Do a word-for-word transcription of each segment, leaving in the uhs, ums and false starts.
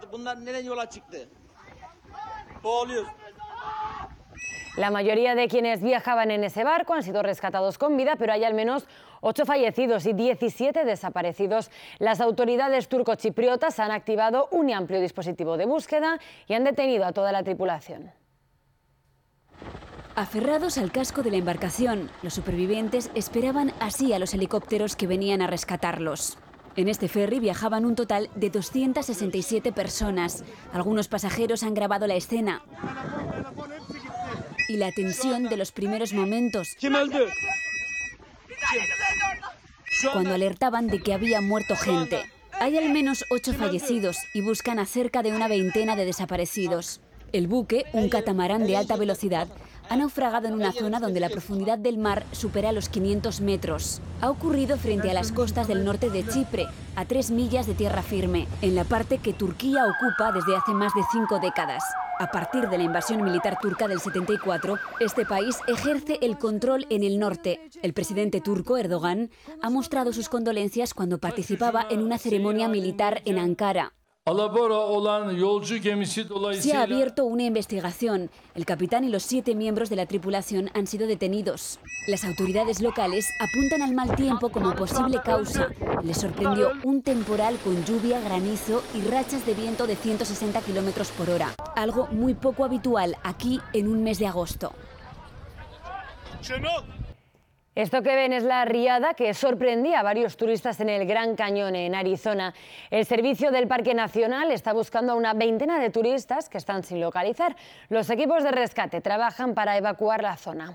La mayoría de quienes viajaban en ese barco han sido rescatados con vida, pero hay al menos ocho fallecidos y diecisiete desaparecidos. Las autoridades turcochipriotas han activado un amplio dispositivo de búsqueda y han detenido a toda la tripulación. Aferrados al casco de la embarcación, los supervivientes esperaban así a los helicópteros que venían a rescatarlos. En este ferry viajaban un total de doscientas sesenta y siete personas. Algunos pasajeros han grabado la escena y la tensión de los primeros momentos, cuando alertaban de que había muerto gente. Hay al menos ocho fallecidos y buscan a cerca de una veintena de desaparecidos. El buque, un catamarán de alta velocidad, ha naufragado en una zona donde la profundidad del mar supera los quinientos metros. Ha ocurrido frente a las costas del norte de Chipre, a tres millas de tierra firme, en la parte que Turquía ocupa desde hace más de cinco décadas. A partir de la invasión militar turca del setenta y cuatro, este país ejerce el control en el norte. El presidente turco, Erdogan, ha mostrado sus condolencias cuando participaba en una ceremonia militar en Ankara. Se ha abierto una investigación. El capitán y los siete miembros de la tripulación han sido detenidos. Las autoridades locales apuntan al mal tiempo como posible causa. Les sorprendió un temporal con lluvia, granizo y rachas de viento de ciento sesenta kilómetros por hora. Algo muy poco habitual aquí en un mes de agosto. Esto que ven es la riada que sorprendía a varios turistas en el Gran Cañón, en Arizona. El servicio del Parque Nacional está buscando a una veintena de turistas que están sin localizar. Los equipos de rescate trabajan para evacuar la zona.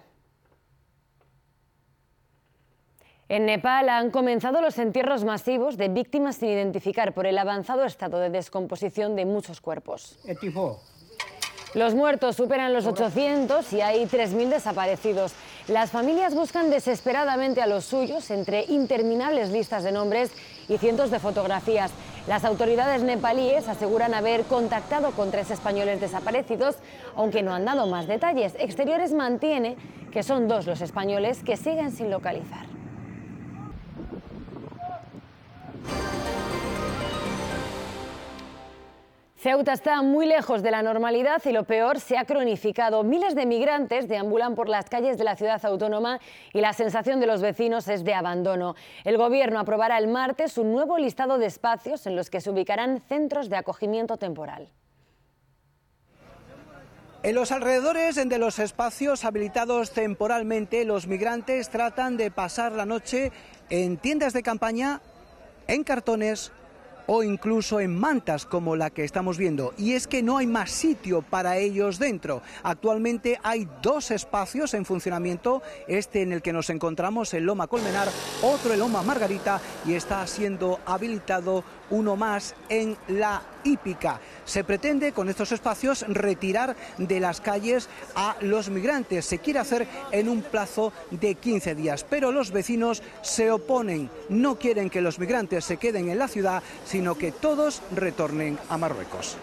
En Nepal han comenzado los entierros masivos de víctimas sin identificar por el avanzado estado de descomposición de muchos cuerpos. Los muertos superan los ochocientos y hay tres mil desaparecidos. Las familias buscan desesperadamente a los suyos entre interminables listas de nombres y cientos de fotografías. Las autoridades nepalíes aseguran haber contactado con tres españoles desaparecidos, aunque no han dado más detalles. Exteriores mantiene que son dos los españoles que siguen sin localizar. Ceuta está muy lejos de la normalidad y lo peor se ha cronificado. Miles de migrantes deambulan por las calles de la ciudad autónoma y la sensación de los vecinos es de abandono. El gobierno aprobará el martes un nuevo listado de espacios en los que se ubicarán centros de acogimiento temporal. En los alrededores de los espacios habilitados temporalmente, los migrantes tratan de pasar la noche en tiendas de campaña, en cartones o incluso en mantas como la que estamos viendo. Y es que no hay más sitio para ellos dentro. Actualmente hay dos espacios en funcionamiento, este en el que nos encontramos, el Loma Colmenar, otro el Loma Margarita, y está siendo habilitado uno más en la Hípica. Se pretende con estos espacios retirar de las calles a los migrantes. Se quiere hacer en un plazo de quince días, pero los vecinos se oponen. No quieren que los migrantes se queden en la ciudad, sino que todos retornen a Marruecos.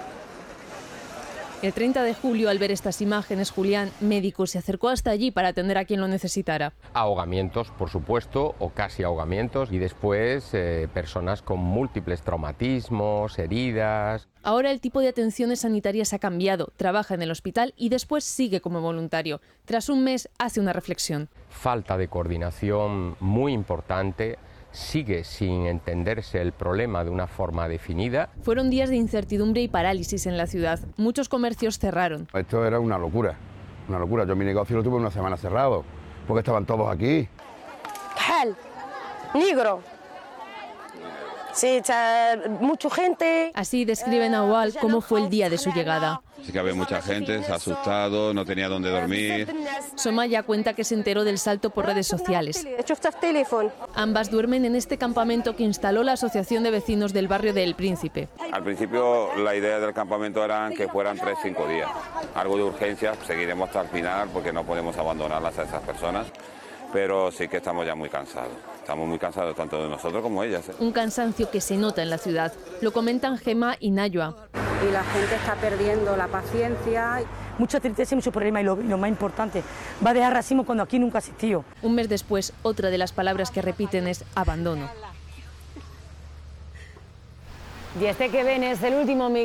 El treinta de julio, al ver estas imágenes, Julián, médico, se acercó hasta allí para atender a quien lo necesitara. Ahogamientos, por supuesto, o casi ahogamientos, y después eh, personas con múltiples traumatismos, heridas. Ahora el tipo de atenciones sanitarias ha cambiado, trabaja en el hospital y después sigue como voluntario. Tras un mes hace una reflexión. Falta de coordinación muy importante. Sigue sin entenderse el problema de una forma definida. Fueron días de incertidumbre y parálisis en la ciudad. Muchos comercios cerraron. Esto era una locura, una locura. Yo mi negocio lo tuve una semana cerrado, porque estaban todos aquí. Hal, negro. Sí, mucha gente. Así describe Nawal cómo fue el día de su llegada. Sí que había mucha gente, se ha asustado, no tenía dónde dormir. Somaya cuenta que se enteró del salto por redes sociales. Ambas duermen en este campamento que instaló la Asociación de Vecinos del barrio de El Príncipe. Al principio la idea del campamento era que fueran tres, cinco días. Algo de urgencia, seguiremos hasta el final porque no podemos abandonarlas a esas personas. Pero sí que estamos ya muy cansados. Estamos muy cansados tanto de nosotros como ellas. ¿eh? Un cansancio que se nota en la ciudad. Lo comentan Gema y Nayua. Y la gente está perdiendo la paciencia. Mucha tristeza y mucho problema, y lo, lo más importante, va a dejar racismo cuando aquí nunca ha existido. Un mes después, otra de las palabras que repiten es abandono. Y este que ven es el último